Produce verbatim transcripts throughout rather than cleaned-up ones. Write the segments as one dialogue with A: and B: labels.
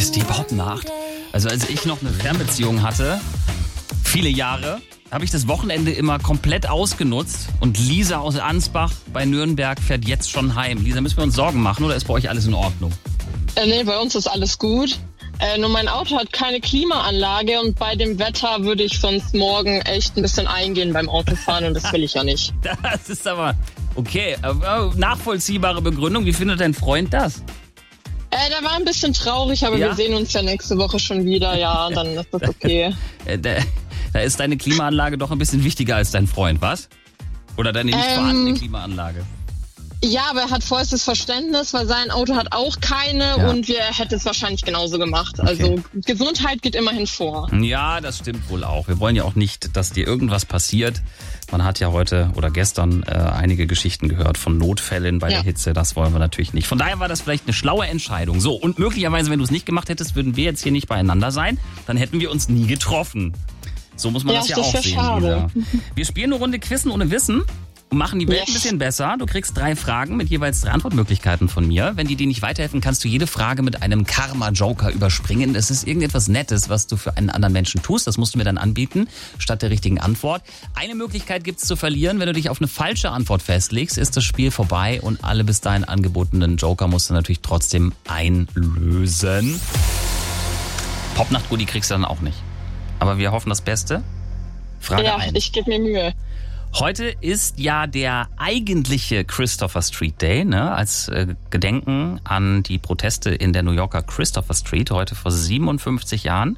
A: es dir überhaupt nach? Also als ich noch eine Fernbeziehung hatte, viele Jahre, habe ich das Wochenende immer komplett ausgenutzt und Lisa aus Ansbach bei Nürnberg fährt jetzt schon heim. Lisa, müssen wir uns Sorgen machen oder ist bei euch alles in Ordnung?
B: Äh, nee, bei uns ist alles gut. Äh, nur mein Auto hat keine Klimaanlage und bei dem Wetter würde ich sonst morgen echt ein bisschen eingehen beim Autofahren und das will ich ja nicht.
A: Das ist aber okay. Nachvollziehbare Begründung. Wie findet dein Freund das?
B: Äh, der war ein bisschen traurig, aber
A: Ja?
B: wir sehen uns ja nächste Woche schon wieder. Ja, dann ist das okay.
A: Äh, Da, da ist deine Klimaanlage doch ein bisschen wichtiger als dein Freund, was? Oder deine nicht
B: Ähm,
A: vorhandene Klimaanlage?
B: Ja, aber er hat vollstes Verständnis, weil sein Auto hat auch keine
A: Ja.
B: und wir hätten es wahrscheinlich genauso gemacht. Also Gesundheit geht immerhin vor.
A: Ja, das stimmt wohl auch. Wir wollen ja auch nicht, dass dir irgendwas passiert. Man hat ja heute oder gestern äh, einige Geschichten gehört von Notfällen bei
B: Ja.
A: der Hitze. Das wollen wir natürlich nicht. Von daher war das vielleicht eine schlaue Entscheidung. So, und möglicherweise, wenn du es nicht gemacht hättest, würden wir jetzt hier nicht beieinander sein. Dann hätten wir uns nie getroffen. So muss man
B: Ja,
A: das ja
B: das
A: auch
B: wär
A: sehen.
B: schade.
A: Lisa. Wir spielen eine Runde Quissen ohne Wissen. Und machen die Welt
B: Yes.
A: ein bisschen besser. Du kriegst drei Fragen mit jeweils drei Antwortmöglichkeiten von mir. Wenn die dir nicht weiterhelfen, kannst du jede Frage mit einem Karma-Joker überspringen. Das ist irgendetwas Nettes, was du für einen anderen Menschen tust. Das musst du mir dann anbieten, statt der richtigen Antwort. Eine Möglichkeit gibt's zu verlieren. Wenn du dich auf eine falsche Antwort festlegst, ist das Spiel vorbei und alle bis dahin angebotenen Joker musst du natürlich trotzdem einlösen. Popnacht-Goodie kriegst du dann auch nicht. Aber wir hoffen das Beste. Frage
B: Ja,
A: eins.
B: ich gebe mir Mühe.
A: Heute ist ja der eigentliche Christopher Street Day, ne, als äh, Gedenken an die Proteste in der New Yorker Christopher Street, heute vor siebenundfünfzig Jahren.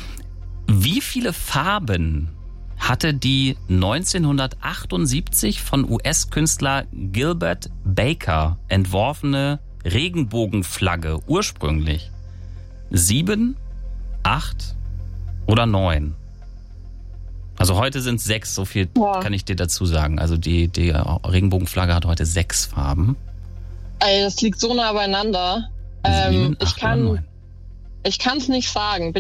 A: Wie viele Farben hatte die neunzehnhundertachtundsiebzig von U S-Künstler Gilbert Baker entworfene Regenbogenflagge ursprünglich? Sieben, acht oder neun? Also heute sind sechs, so viel
B: Ja.
A: kann ich dir dazu sagen. Also die, die Regenbogenflagge hat heute sechs Farben.
B: Ey, das liegt so nah beieinander.
A: Sieben,
B: Ähm, ich
A: acht oder
B: kann
A: neun.
B: ich kann es nicht sagen. Bin